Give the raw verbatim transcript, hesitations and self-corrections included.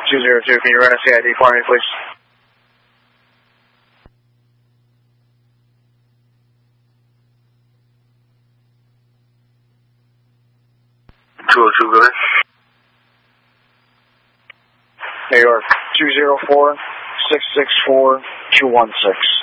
two zero two, can you run a C I D for me, please? two oh two, go ahead. New York, two zero four, six six four, two one six.